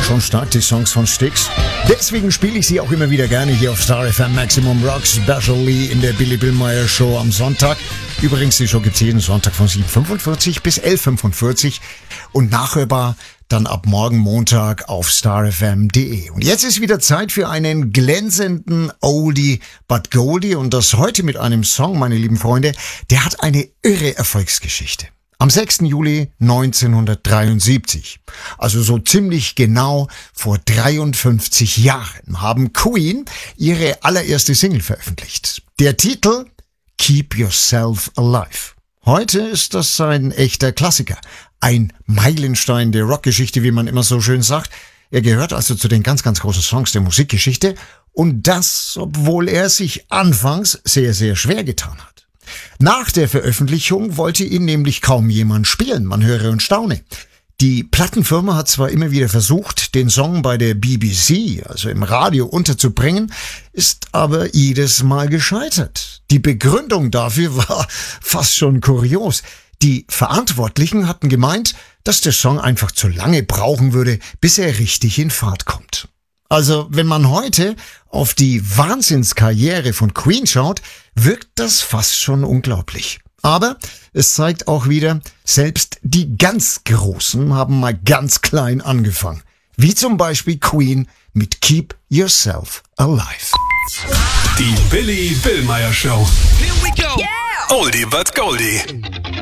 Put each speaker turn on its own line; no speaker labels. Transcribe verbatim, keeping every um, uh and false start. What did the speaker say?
schon stark, die Songs von Styx. Deswegen spiele ich sie auch immer wieder gerne hier auf Star F M Maximum Rock, specially in der Billy Billmeyer Show am Sonntag. Übrigens, die Show gibt's jeden Sonntag von sieben Uhr fünfundvierzig bis elf Uhr fünfundvierzig und nachhörbar dann ab morgen Montag auf star f m punkt d e. Und jetzt ist wieder Zeit für einen glänzenden Oldie but Goldie und das heute mit einem Song, meine lieben Freunde, der hat eine irre Erfolgsgeschichte. Am sechsten Juli neunzehnhundertdreiundsiebzig, also so ziemlich genau vor dreiundfünfzig Jahren, haben Queen ihre allererste Single veröffentlicht. Der Titel Keep Yourself Alive. Heute ist das ein echter Klassiker, ein Meilenstein der Rockgeschichte, wie man immer so schön sagt. Er gehört also zu den ganz, ganz großen Songs der Musikgeschichte und das, obwohl er sich anfangs sehr, sehr schwer getan hat. Nach der Veröffentlichung wollte ihn nämlich kaum jemand spielen, man höre und staune. Die Plattenfirma hat zwar immer wieder versucht, den Song bei der B B C, also im Radio, unterzubringen, ist aber jedes Mal gescheitert. Die Begründung dafür war fast schon kurios. Die Verantwortlichen hatten gemeint, dass der Song einfach zu lange brauchen würde, bis er richtig in Fahrt kommt. Also, wenn man heute auf die Wahnsinnskarriere von Queen schaut, wirkt das fast schon unglaublich. Aber es zeigt auch wieder, selbst die ganz Großen haben mal ganz klein angefangen. Wie zum Beispiel Queen mit Keep Yourself Alive.
Die Billy Billmeyer Show.
Here we go.
Yeah! Oldie but Goldie.